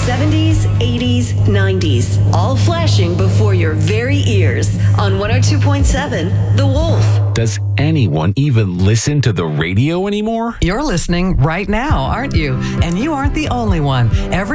70s, 80s, 90s, all flashing before your very ears on 102.7 The Wolf. Does anyone even listen to the radio anymore? You're listening right now, aren't you? And you aren't the only one. Every